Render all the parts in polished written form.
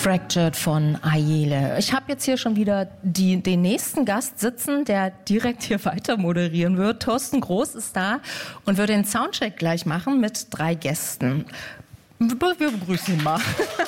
Fractured von Aijele. Ich habe jetzt hier schon wieder den nächsten Gast sitzen, der direkt hier weiter moderieren wird. Thorsten Groß ist da und wird den Soundcheck gleich machen mit 3 Gästen. Wir begrüßen ihn mal.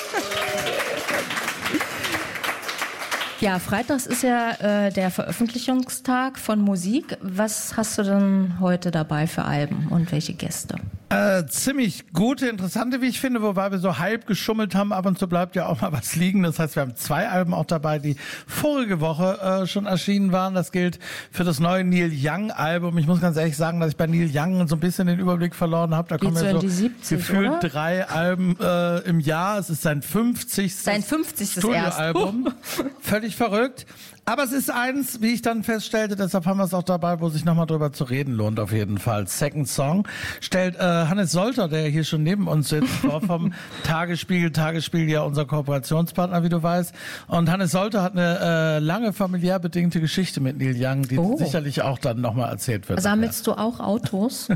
Ja, freitags ist ja der Veröffentlichungstag von Musik. Was hast du denn heute dabei für Alben und welche Gäste? Ziemlich gute, interessante, wie ich finde, wobei wir so halb geschummelt haben. Ab und zu bleibt ja auch mal was liegen. Das heißt, wir haben 2 Alben auch dabei, die vorige Woche schon erschienen waren. Das gilt für das neue Neil Young Album. Ich muss ganz ehrlich sagen, dass ich bei Neil Young so ein bisschen den Überblick verloren habe. Da kommen ja so 70, gefühlt oder? 3 Alben im Jahr. Es ist sein 50. Studioalbum. Völlig verrückt. Aber es ist eins, wie ich dann feststellte, deshalb haben wir es auch dabei, wo sich nochmal drüber zu reden lohnt auf jeden Fall. Second Song stellt Hannes Solter, der hier schon neben uns sitzt, vor vom Tagesspiegel ja unser Kooperationspartner, wie du weißt. Und Hannes Solter hat eine lange familiär bedingte Geschichte mit Neil Young, die sicherlich auch dann nochmal erzählt wird. Sammelst du auch Autos?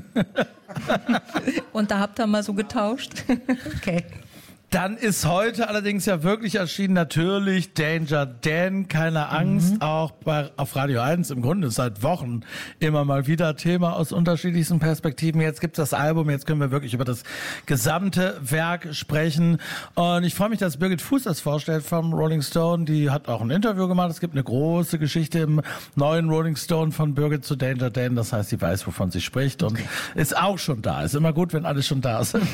Und da habt ihr mal so getauscht? Okay. Dann ist heute allerdings ja wirklich erschienen, natürlich Danger Dan, keine Angst, auch auf Radio 1 im Grunde seit Wochen immer mal wieder Thema aus unterschiedlichsten Perspektiven. Jetzt gibt's das Album, jetzt können wir wirklich über das gesamte Werk sprechen. Und ich freue mich, dass Birgit Fuß das vorstellt vom Rolling Stone. Die hat auch ein Interview gemacht. Es gibt eine große Geschichte im neuen Rolling Stone von Birgit zu Danger Dan. Das heißt, sie weiß, wovon sie spricht und ist auch schon da. Ist immer gut, wenn alle schon da sind.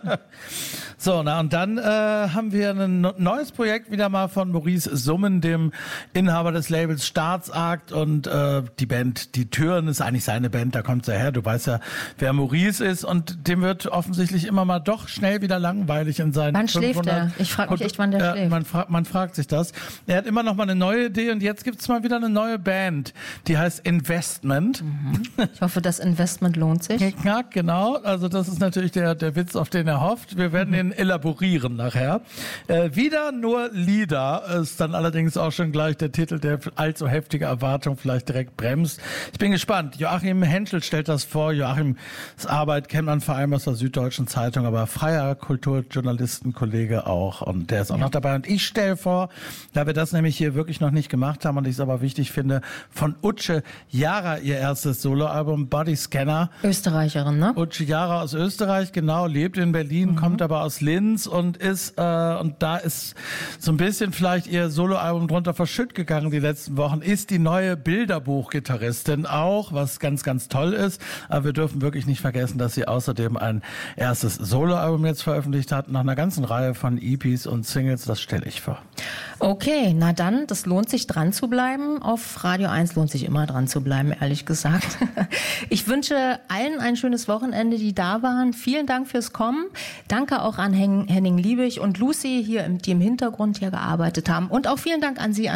So, und dann haben wir ein neues Projekt wieder mal von Maurice Summen, dem Inhaber des Labels Staatsakt, und die Band Die Türen ist eigentlich seine Band, da kommt er her. Du weißt ja, wer Maurice ist, und dem wird offensichtlich immer mal doch schnell wieder langweilig in seinen Wann schläft er? Ich frage mich echt, wann der schläft. Man fragt sich das. Er hat immer noch mal eine neue Idee, und jetzt gibt's mal wieder eine neue Band, die heißt Investment. Ich hoffe, das Investment lohnt sich. Ja, genau. Also das ist natürlich der Witz, auf den er hofft. Wir werden ihn elaborieren nachher. Wieder nur Lieder ist dann allerdings auch schon gleich der Titel, der allzu heftige Erwartung vielleicht direkt bremst. Ich bin gespannt. Joachim Henschel stellt das vor. Joachims Arbeit kennt man vor allem aus der Süddeutschen Zeitung, aber freier Kulturjournalistenkollege auch. Und der ist auch noch dabei. Und ich stelle vor, da wir das nämlich hier wirklich noch nicht gemacht haben und ich es aber wichtig finde, von Utsche Jara ihr erstes Soloalbum Body Scanner. Österreicherin, ne? Utsche Jara aus Österreich, genau, lebt in Berlin, kommt aber aus Linz und da ist so ein bisschen vielleicht ihr Soloalbum drunter verschütt gegangen die letzten Wochen, ist die neue Bilderbuch-Gitarristin auch, was ganz, ganz toll ist. Aber wir dürfen wirklich nicht vergessen, dass sie außerdem ein erstes Soloalbum jetzt veröffentlicht hat, nach einer ganzen Reihe von EPs und Singles. Das stelle ich vor. Okay, na dann, das lohnt sich dran zu bleiben. Auf Radio 1 lohnt sich immer dran zu bleiben, ehrlich gesagt. Ich wünsche allen ein schönes Wochenende, die da waren. Vielen Dank fürs Kommen. Danke auch an Henning Liebig und Lucy hier, die im Hintergrund hier gearbeitet haben. Und auch vielen Dank an Sie,